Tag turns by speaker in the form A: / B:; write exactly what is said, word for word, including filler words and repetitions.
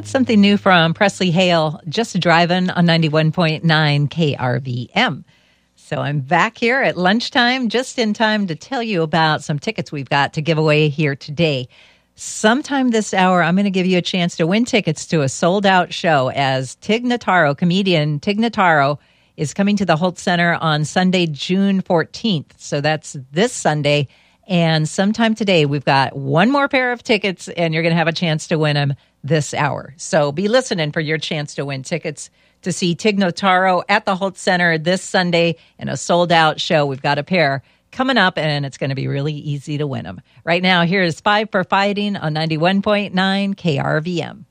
A: That's something new from Presley Hale, Just Driving on ninety-one point nine K R V M. So I'm back here at lunchtime, just in time to tell you about some tickets we've got to give away here today. Sometime this hour, I'm going to give you a chance to win tickets to a sold-out show as Tig Notaro, comedian Tig Notaro, is coming to the Holt Center on Sunday, June fourteenth. So that's this Sunday. And sometime today, we've got one more pair of tickets, and you're going to have a chance to win them this hour. So be listening for your chance to win tickets to see Tig Notaro at the Holt Center this Sunday in a sold-out show. We've got a pair coming up, and it's going to be really easy to win them. Right now, here is Five for Fighting on ninety-one point nine K R V M.